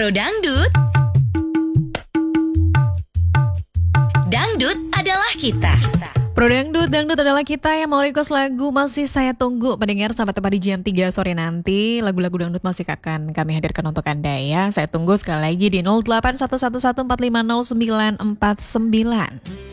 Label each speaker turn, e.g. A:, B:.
A: Pro Dangdut, Dangdut adalah kita.
B: Pro Dangdut adalah kita yang mau request lagu masih saya tunggu. Pendengar sampai tepat di jam 3 sore nanti. Lagu-lagu dangdut masih akan kami hadirkan untuk Anda ya. Saya tunggu sekali lagi di 081114500949.